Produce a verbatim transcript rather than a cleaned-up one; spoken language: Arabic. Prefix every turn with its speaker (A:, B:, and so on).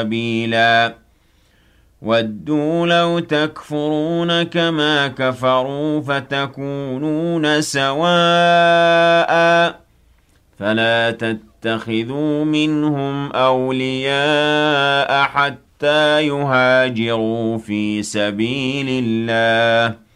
A: سبيلا وَدُّوا لَوْ تَكْفُرُونَ كَمَا كَفَرُوا فَتَكُونُونَ سَوَاءً فَلَا تَتَّخِذُوا مِنْهُمْ أَوْلِيَاءَ حَتَّى يُهَاجِرُوا فِي سَبِيلِ اللَّهِ